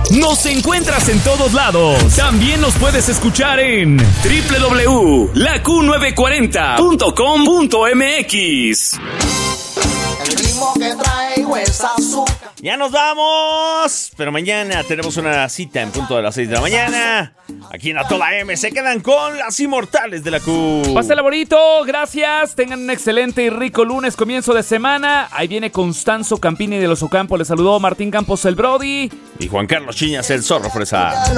Nos encuentras en todos lados. También nos puedes escuchar en www.laQ940.com.mx. El ritmo que traigo es azúcar. Ya nos vamos, pero mañana tenemos una cita en punto de las 6 de la mañana. Aquí en A Toda M se quedan con las inmortales de la Q. Pásala bonito, gracias. Tengan un excelente y rico lunes, comienzo de semana. Ahí viene Constanzo Campini de Los Ocampo. Les saludó Martín Campos, el Brody. Y Juan Carlos Chiñas, el Zorro Fresa.